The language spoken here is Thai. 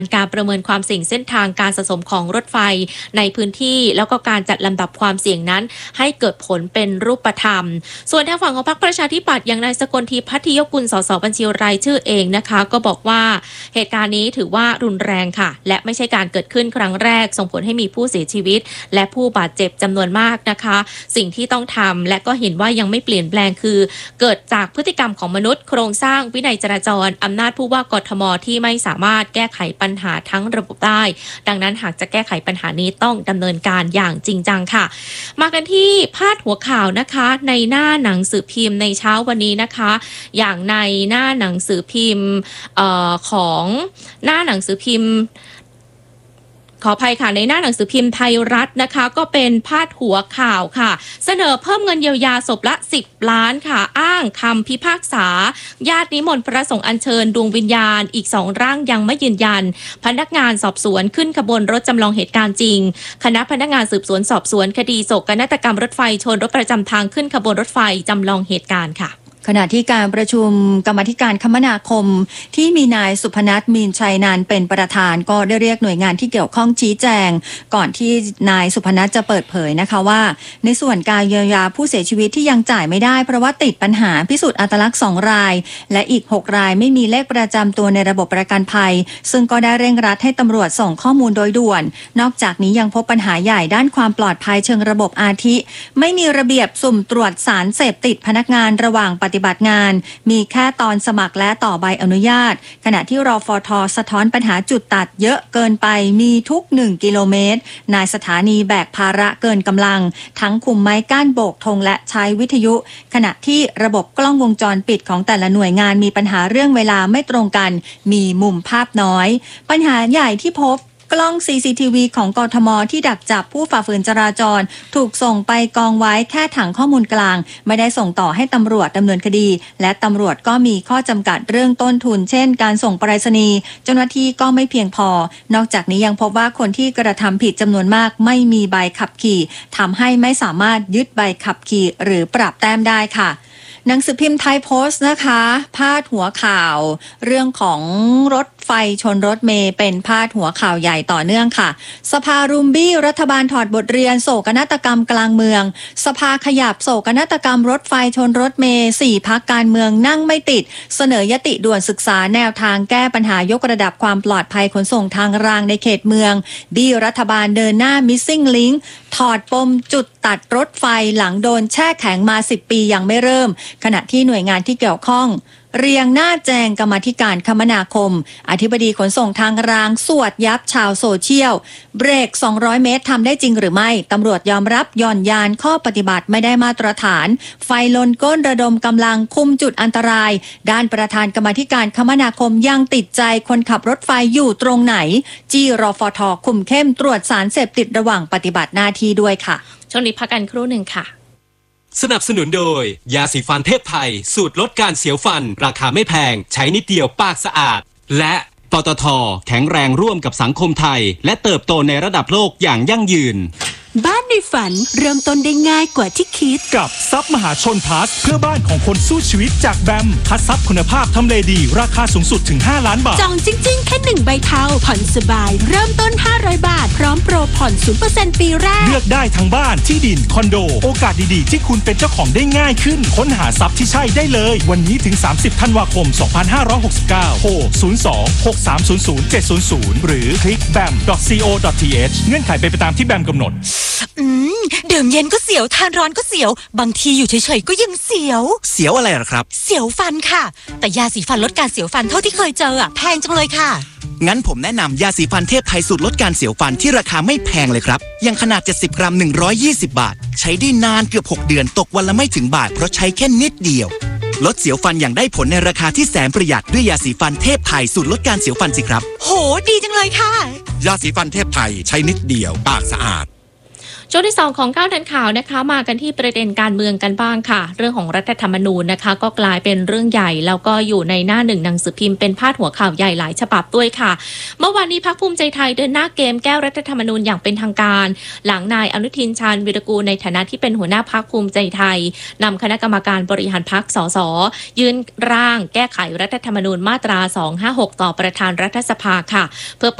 การประเมินความเสี่ยงเส้นทางการสะสมของรถไฟในพื้นที่แล้วก็การจัดลำดับความเสี่ยงนั้นให้เกิดผลเป็นรูปธรรมส่วนทางฝั่งของพรรคประชาธิปัตย์อย่างนายสกลทีพัทยกุลสสบัญชีรายชื่อเองนะคะก็บอกว่าเหตุการณ์นี้ถือว่ารุนแรงค่ะและไม่ใช่การเกิดขึ้นครั้งแรกส่งผลให้มีผู้เสียชีวิตและผู้บาดเจ็บจำนวนมากนะคะสิ่งที่ต้องทำและก็เห็นว่ายังไม่เปลี่ยนแปลงคือเกิดจากพฤติกรรมของมนุษย์โครงสร้างวินัยจราจรอำนาจผู้ว่ากทมที่ไม่สามารถแก้ไขปัญหาทั้งระบบได้ดังนั้นหากจะแก้ไขปัญหานี้ต้องดำเนินการอย่างจริงจังค่ะมากันที่พาดหัวข่าวนะคะในหน้าหนังสือพิมพ์ในเช้าวันนี้นะคะอย่างในหน้าหนังสือพิมพ์ของหน้าหนังสือพิมพ์ขออภัยค่ะในหน้าหนังสือพิมพ์ไทยรัฐนะคะก็เป็นพาดหัวข่าวค่ะเสนอเพิ่มเงินเยียวยาศพละ10 ล้านค่ะอ้างคำพิพากษาญาตินิมนต์พระสงฆ์อัญเชิญดวงวิญญาณอีก2 ร่างยังไม่ยืนยันพนักงานสอบสวนขึ้นขบวนรถจำลองเหตุการณ์จริงคณะพนักงานสืบสวนสอบสวนคดีโศกนาฏกรรมรถไฟชนรถประจำทางขึ้นขบวนรถไฟจำลองเหตุการณ์ค่ะขณะที่การประชุมกรรมาธิการคมนาคมที่มีนายสุพนัส มีนชัยนันท์เป็นประธานก็ได้เรียกหน่วยงานที่เกี่ยวข้องชี้แจงก่อนที่นายสุพนัสจะเปิดเผยนะคะว่าในส่วนการเยียวยาผู้เสียชีวิตที่ยังจ่ายไม่ได้เพราะว่าติดปัญหาพิสูจน์อัตลักษณ์2 รายและอีก6 รายไม่มีเลขประจำตัวในระบบประกันภัยซึ่งก็ได้เร่งรัดให้ตำรวจส่งข้อมูลโดยด่วนนอกจากนี้ยังพบปัญหาใหญ่ด้านความปลอดภัยเชิงระบบอาทิไม่มีระเบียบสุ่มตรวจสารเสพติดพนักงานระหว่างปฏิบัติงานมีแค่ตอนสมัครและต่อใบอนุญาตขณะที่รฟท.สะท้อนปัญหาจุดตัดเยอะเกินไปมีทุก1 กิโลเมตรนายสถานีแบกภาระเกินกำลังทั้งคุมไม้ก้านโบกธงและใช้วิทยุขณะที่ระบบกล้องวงจรปิดของแต่ละหน่วยงานมีปัญหาเรื่องเวลาไม่ตรงกันมีมุมภาพน้อยปัญหาใหญ่ที่พบกล้อง CCTV ของกทมที่ดักจับผู้ฝ่าฝืนจราจรถูกส่งไปกองไว้แค่ถังข้อมูลกลางไม่ได้ส่งต่อให้ตำรวจดำเนินคดีและตำรวจก็มีข้อจำกัดเรื่องต้นทุนเช่นการส่งไปรษณีย์เจ้าหน้าที่ก็ไม่เพียงพอนอกจากนี้ยังพบว่าคนที่กระทำผิดจำนวนมากไม่มีใบขับขี่ทำให้ไม่สามารถยึดใบขับขี่หรือปรับแต้มได้ค่ะหนังสือพิมพ์ไทยโพสต์นะคะพาดหัวข่าวเรื่องของรถไฟชนรถเมล์เป็นพาดหัวข่าวใหญ่ต่อเนื่องค่ะสภารุมบี้รัฐบาลถอดบทเรียนโศกนาฏกรรมกลางเมืองสภาขยับโศกนาฏกรรมรถไฟชนรถเมล์4 พรรคการเมืองนั่งไม่ติดเสนอยติด่วนศึกษาแนวทางแก้ปัญหายกระดับความปลอดภัยขนส่งทางรางในเขตเมืองบี้รัฐบาลเดินหน้า Missing Link ถอดปมจุดตัดรถไฟหลังโดนแช่แข็งมา10 ปียังไม่เริ่มขณะที่หน่วยงานที่เกี่ยวข้องเรียงหน้าแจงกรรมาธิการคมนาคมอธิบดีขนส่งทางรางสวดยับชาวโซเชียลเบรก200 เมตรทำได้จริงหรือไม่ตำรวจยอมรับหย่อนยานข้อปฏิบัติไม่ได้มาตรฐานไฟลนก้นระดมกำลังคุมจุดอันตรายด้านประธานกรรมาธิการคมนาคมยังติดใจคนขับรถไฟอยู่ตรงไหนจี้รฟท.คุมเข้มตรวจสารเสพติดระหว่างปฏิบัติหน้าที่ด้วยค่ะช่วงนี้พักกันครู่หนึ่งค่ะสนับสนุนโดยยาสีฟันเทพไทยสูตรลดการเสียวฟันราคาไม่แพงใช้นิดเดียวปากสะอาดและปตท.แข็งแรงร่วมกับสังคมไทยและเติบโตในระดับโลกอย่างยั่งยืนบ้านในฝันเริ่มต้นได้ง่ายกว่าที่คิดกับทรัพย์มหาชนพลัสเพื่อบ้านของคนสู้ชีวิตจากแบมคัดทรัพย์คุณภาพทำเลดีราคาสูงสุดถึง5 ล้านบาทจองจริงๆแค่1 ใบเทาผ่อนสบายเริ่มต้น500 บาทพร้อมโปรผ่อน 0% ปีแรกเลือกได้ทั้งบ้านที่ดินคอนโดโอกาสดีๆที่คุณเป็นเจ้าของได้ง่ายขึ้นค้นหาทรัพย์ที่ใช่ได้เลยวันนี้ถึง30 ธันวาคม 2569โทร02-6300-700 หรือคลิก bam.co.th เงื่อนไขเป็นไปตามที่แบมกำหนดดื่มเย็นก็เสียวทานร้อนก็เสียวบางทีอยู่เฉยๆก็ยังเสียวอะไรหรอครับเสียวฟันค่ะแต่ยาสีฟันลดการเสียวฟันเท่าที่เคยเจอแพงจังเลยค่ะงั้นผมแนะนำยาสีฟันเทพไทยสูตรลดการเสียวฟันที่ราคาไม่แพงเลยครับยังขนาด70 กรัม120 บาทใช้ได้นานเกือบ6 เดือนตกวันละไม่ถึงบาทเพราะใช้แค่นิดเดียวลดเสียวฟันอย่างได้ผลในราคาที่แสนประหยัดด้วยยาสีฟันเทพไทยสูตรลดการเสียวฟันสิครับโหดีจังเลยค่ะยาสีฟันเทพไทยใช้นิดเดียวปากสะอาดช่วงที่2ของ9ทันข่าวนะคะมากันที่ประเด็นการเมืองกันบ้างค่ะเรื่องของรัฐธรรมนูญนะคะก็กลายเป็นเรื่องใหญ่แล้วก็อยู่ในหน้าหนึ่งหนังสือพิมพ์เป็นพาดหัวข่าวใหญ่หลายฉบับด้วยค่ะเมื่อวานนี้พรรคภูมิใจไทยเดินหน้าเกมแก้รัฐธรรมนูญอย่างเป็นทางการหลังนายอนุทินชาญวีรกูลในฐานะที่เป็นหัวหน้าพรรคภูมิใจไทยนำคณะกรรมการบริหารพรรคสสยื่นร่างแก้ไขรัฐธรรมนูญมาตรา256ต่อประธานรัฐสภาค่ะเพื่อ